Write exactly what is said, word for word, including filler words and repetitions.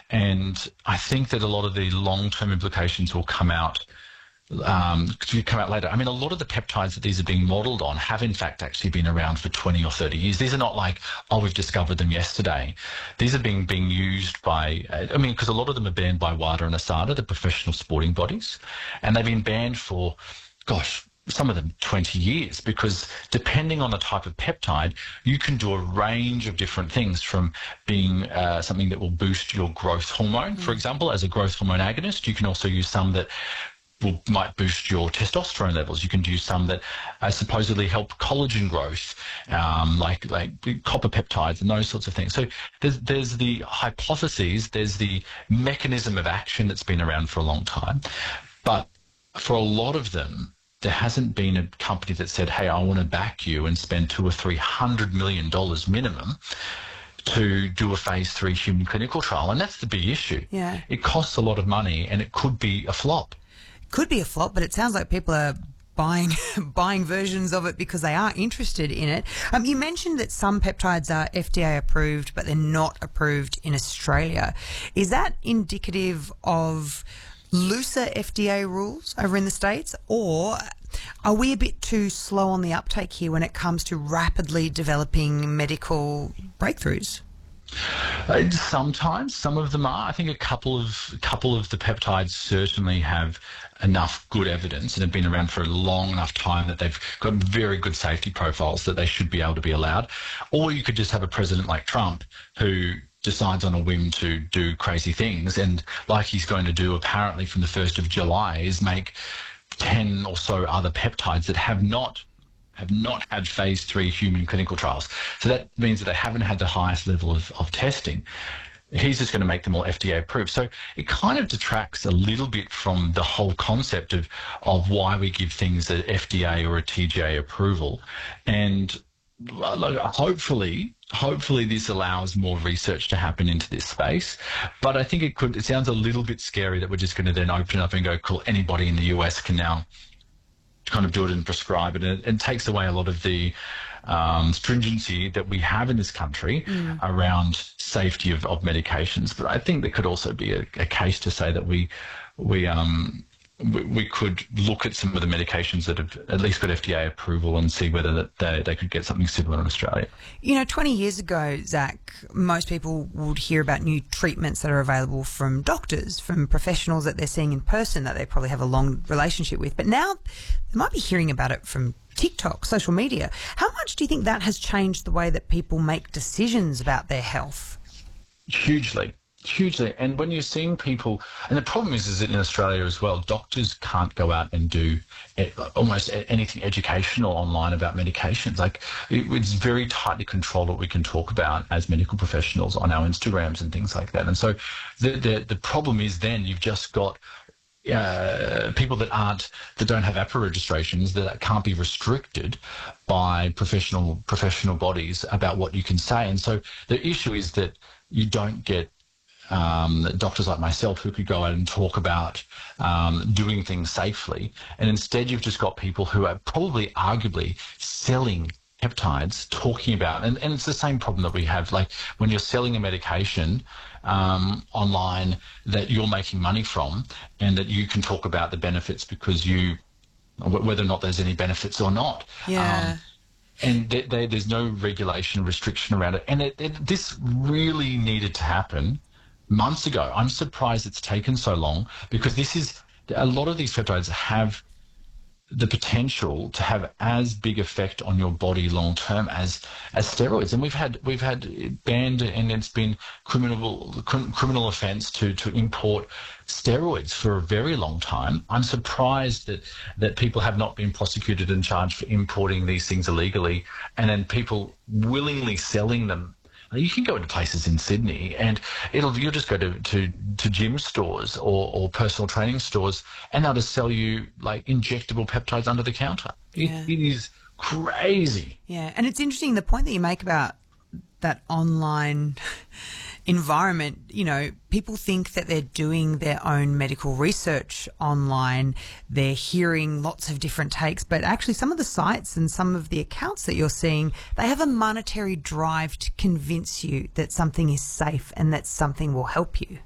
And I think that a lot of the long-term implications will come out um, come out later. I mean, a lot of the peptides that these are being modelled on have in fact actually been around for twenty or thirty years. These are not like, oh, we've discovered them yesterday. These are being being used by, I mean, because a lot of them are banned by WADA and ASADA, the professional sporting bodies, and they've been banned for, gosh, some of them twenty years, because depending on the type of peptide, you can do a range of different things, from being uh, something that will boost your growth hormone, mm. for example, as a growth hormone agonist. You can also use some that will, might boost your testosterone levels. You can do some that uh, supposedly help collagen growth, um, like like copper peptides and those sorts of things. So there's there's the hypotheses, there's the mechanism of action that's been around for a long time, but for a lot of them, there hasn't been a company that said, hey, I want to back you and spend two or three hundred million dollars minimum to do a phase three human clinical trial. And that's the big issue. Yeah. It costs a lot of money and it could be a flop. Could be a flop, but it sounds like people are buying buying versions of it because they are interested in it. Um, you mentioned that some peptides are F D A approved, but they're not approved in Australia. Is that indicative of looser F D A rules over in the States, or are we a bit too slow on the uptake here when it comes to rapidly developing medical breakthroughs? Uh, sometimes, some of them are. I think a couple of a couple of the peptides certainly have enough good evidence and have been around for a long enough time that they've got very good safety profiles that they should be able to be allowed. Or you could just have a president like Trump who decides on a whim to do crazy things, and like he's going to do apparently from the first of July, is make ten or so other peptides that have not have not had phase three human clinical trials. So that means that they haven't had the highest level of, of testing. He's just going to make them all F D A approved. So it kind of detracts a little bit from the whole concept of, of why we give things an F D A or a T G A approval. And hopefully, hopefully this allows more research to happen into this space. But I think it could, it sounds a little bit scary that we're just going to then open up and go, cool, anybody in the U S can now kind of do it and prescribe it. And it, it takes away a lot of the um, stringency that we have in this country mm. around safety of, of medications. But I think there could also be a, a case to say that we, we, um, we, we could look at some of the medications that have at least got F D A approval and see whether that they, they could get something similar in Australia. You know, twenty years ago, Zach, most people would hear about new treatments that are available from doctors, from professionals that they're seeing in person that they probably have a long relationship with. But now they might be hearing about it from TikTok, social media. How much do you think that has changed the way that people make decisions about their health? Hugely. Hugely. And when you're seeing people, and the problem is, is that in Australia as well, doctors can't go out and do almost anything educational online about medications. Like, it's very tightly controlled what we can talk about as medical professionals on our Instagrams and things like that. And so the the, the problem is then you've just got Uh, people that aren't that don't have A P R A registrations that can't be restricted by professional professional bodies about what you can say. And so the issue is that you don't get um, doctors like myself who could go out and talk about um, doing things safely, and instead you've just got people who are probably arguably selling peptides, talking about, and, and it's the same problem that we have, like when you're selling a medication um, online that you're making money from, and that you can talk about the benefits because you, whether or not there's any benefits or not. Yeah. Um, and they, they, there's no regulation, restriction around it. And it, it, this really needed to happen months ago. I'm surprised it's taken so long, because this is, a lot of these peptides have the potential to have as big effect on your body long term as as steroids. And we've had we've had banned, and it's been criminal criminal offence to to import steroids for a very long time. I'm surprised that that people have not been prosecuted and charged for importing these things illegally, and then people willingly selling them. You can go into places in Sydney and it'll you'll just go to, to, to gym stores or, or personal training stores, and they'll just sell you like injectable peptides under the counter. Yeah. It, it is crazy. Yeah, and it's interesting the point that you make about that online environment. You know, people think that they're doing their own medical research online. They're hearing lots of different takes, but actually some of the sites and some of the accounts that you're seeing, they have a monetary drive to convince you that something is safe and that something will help you.